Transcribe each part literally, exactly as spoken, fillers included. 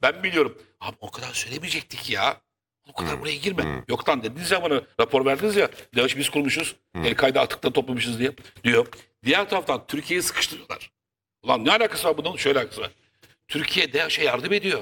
Ben biliyorum. Abi o kadar söylemeyecektik ya. O kadar Hı. buraya girme. Hı. Yok lan dediniz ya bana, rapor verdiniz ya. DAEŞ'i biz kurmuşuz. El-Kaide atıkta toplamışız diye diyor. Diğer taraftan Türkiye'yi sıkıştırıyorlar. Ulan ne alakası var bunun? Şöyle alakası var. Türkiye DAEŞ'e yardım ediyor.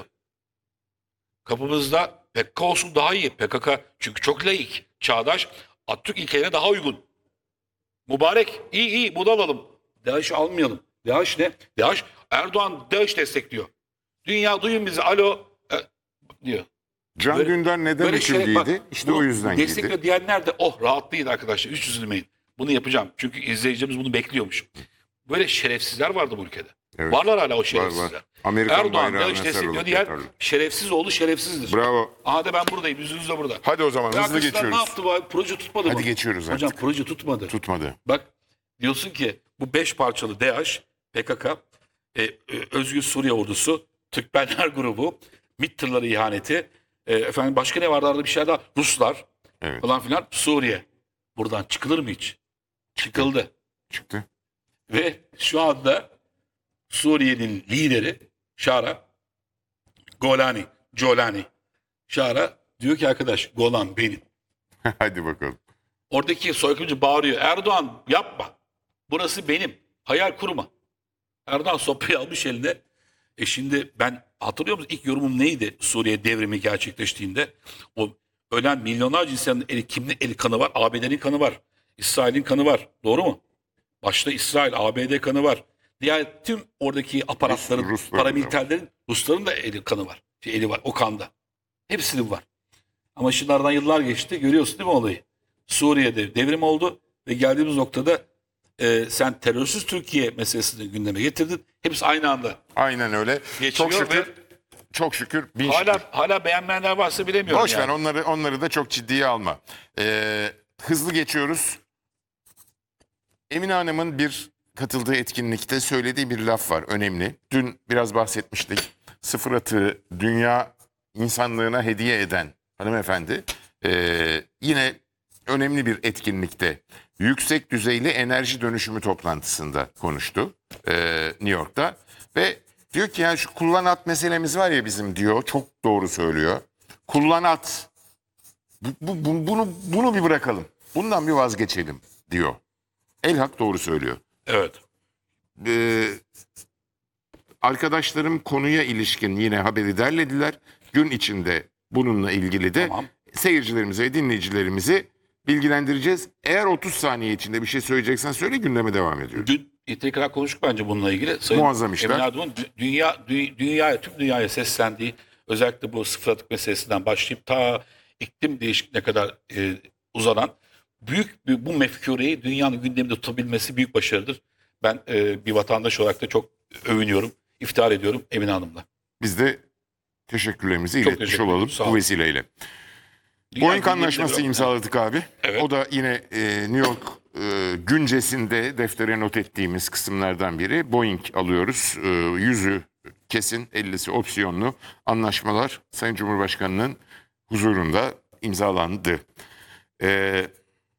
Kapımızda P K K olsun daha iyi. P K K çünkü çok laik, çağdaş, Atatürk ilkelerine daha uygun. Mübarek, iyi iyi bunu alalım. DAEŞ'i almayalım. DAEŞ ne? DAEŞ, Erdoğan DAEŞ destekliyor. Dünya duyun bizi, alo e, diyor. Can Böyle- Dündar neden Böyle şey- hüküm bak, giydi? İşte bunu o yüzden destekliyor giydi. diyenler de oh rahatlayın arkadaşlar, hiç üzülmeyin. Bunu yapacağım. Çünkü izleyicilerimiz bunu bekliyormuş. Böyle şerefsizler vardı bu ülkede. Evet. Varlar hala o Var şerefsizler. var. Amerikan Erdoğan bayrağına DAEŞ destekliyor sarılıp diyen yatarlar. şerefsiz oğlu şerefsizdir. Bravo. Aha da ben buradayım, yüzünüz de burada. Hadi o zaman Ve hızlı arkadaşlar geçiyoruz. ne yaptı bu abi? Proje tutmadı mı? Hadi geçiyoruz Hocam artık. proje tutmadı. Tutmadı. Bak diyorsun ki bu beş parçalı DAEŞ, P K K, e, e, Özgür Suriye Ordusu, Türkmenler grubu, MİT tırları ihaneti, e, efendim başka ne vardı arada bir şey daha? Ruslar Evet. falan filan, Suriye. Buradan çıkılır mı hiç? Çıkıldı. Çıktı. Ve şu anda Suriye'nin lideri Şara, Golani, Jolani, Şara diyor ki arkadaş Golan benim. Hadi bakalım. Oradaki soykırımcı bağırıyor. Erdoğan yapma. Burası benim. Hayal kurma. Erdoğan sopayı almış eline. E şimdi ben hatırlıyor musun? İlk yorumum neydi Suriye devrimi gerçekleştiğinde? O ölen milyonlarca insanın eli, kimin eli kanı var? A B D'nin kanı var. İsrail'in kanı var. Doğru mu? Başta İsrail, A B D kanı var. Diğer tüm oradaki aparatların, Rus- Rusların da paramiliterlerin, Rusların da eli kanı var. Şey, eli var, o kanda. Hepsinin var. Ama şimdi aradan yıllar geçti. Görüyorsun değil mi olayı? Suriye'de devrim oldu ve geldiğimiz noktada e, sen terörsüz Türkiye meselesini gündeme getirdin. Hepsi aynı anda Aynen öyle. geçiyor Çok şükür. ve Çok şükür. Bin şükür. hala hala beğenmeyenler varsa bilemiyorum Boş ver yani. onları onları da çok ciddiye alma. Ee, hızlı geçiyoruz. Emine Hanım'ın bir katıldığı etkinlikte söylediği bir laf var önemli. Dün biraz bahsetmiştik. Sıfır atığı dünya insanlığına hediye eden hanımefendi ee, yine önemli bir etkinlikte yüksek düzeyli enerji dönüşümü toplantısında konuştu ee, New York'ta ve diyor ki ya şu kullan at meselemiz var ya bizim diyor, çok doğru söylüyor. Kullan at. Bu, bu- bu- bunu bunu bir bırakalım. Bundan bir vazgeçelim diyor. Elhak doğru söylüyor. Evet. Ee, arkadaşlarım konuya ilişkin yine haberi derlediler. Gün içinde bununla ilgili de Tamam. seyircilerimize ve dinleyicilerimizi bilgilendireceğiz. Eğer otuz saniye içinde bir şey söyleyeceksen söyle, gündeme devam ediyoruz. Dün yeteri kadar konuştuk bence bununla ilgili. Sayın Muazzam işler. Emine Erdoğan dü- dünya, dü- dünyaya, tüm dünyaya seslendiği, özellikle bu sıfır atık meselesinden başlayıp ta iklim değişikliğine kadar e, uzanan büyük bir, bu mefkureyi dünyanın gündeminde tutabilmesi büyük başarıdır. Ben e, bir vatandaş olarak da çok övünüyorum, iftihar ediyorum Emine Hanım'la. Biz de teşekkürlerimizi Çok iletmiş teşekkür olalım ederim, sağ bu olun. vesileyle. Dünya Boeing gündeminde anlaşması biraz- imzaladık abi. Evet. O da yine e, New York e, güncesinde deftere not ettiğimiz kısımlardan biri. Boeing alıyoruz. E, yüzü kesin, ellisi opsiyonlu anlaşmalar Sayın Cumhurbaşkanı'nın huzurunda imzalandı. E,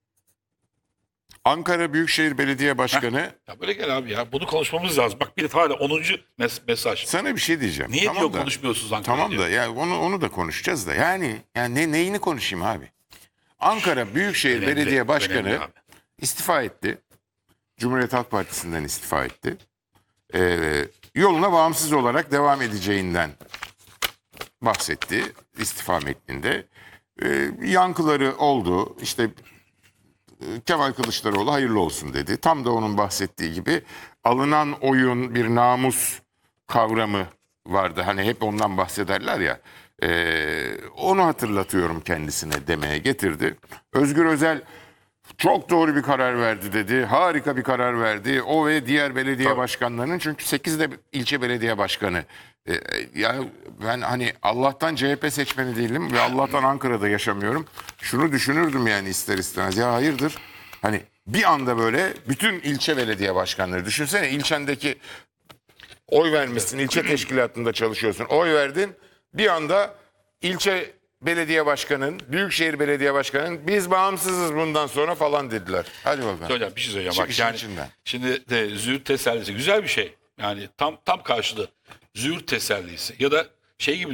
Ankara Büyükşehir Belediye Başkanı, Ya böyle gel abi ya, bunu konuşmamız lazım. Bak bir de hala onuncu mes- mesaj. sana bir şey diyeceğim. Niye Tamam diyor da- konuşmuyorsunuz Ankara Tamam diyor. da ya onu onu da konuşacağız da. Yani yani ne neyini konuşayım abi? Ankara Büyükşehir Önemli, Belediye Başkanı önemli abi. istifa etti. Cumhuriyet Halk Partisi'nden istifa etti. Ee, yoluna bağımsız olarak devam edeceğinden bahsetti istifa metninde. Ee, yankıları oldu. İşte e, Kemal Kılıçdaroğlu hayırlı olsun dedi. Tam da onun bahsettiği gibi alınan oyun bir namus kavramı vardı. Hani hep ondan bahsederler ya. Ee, onu hatırlatıyorum kendisine demeye getirdi. Özgür Özel çok doğru bir karar verdi dedi. Harika bir karar verdi. O ve diğer belediye Tabii. başkanlarının, çünkü sekiz de ilçe belediye başkanı. Ee, ya ben hani Allah'tan C H P seçmeni değilim ve Allah'tan Ankara'da yaşamıyorum. Şunu düşünürdüm yani ister istemez. Ya hayırdır? Hani bir anda böyle bütün ilçe belediye başkanları, düşünsene ilçendeki oy vermişsin, ilçe teşkilatında çalışıyorsun. Oy verdin. Bir anda ilçe belediye başkanın, büyükşehir belediye başkanın biz bağımsızız bundan sonra falan dediler. Hadi bakalım. Hocam bir şey söyleyeceğim. Çık Bak işin yani içinden. şimdi de züğürt tesellisi güzel bir şey. Yani tam tam karşılığı züğürt tesellisi ya da şey gibi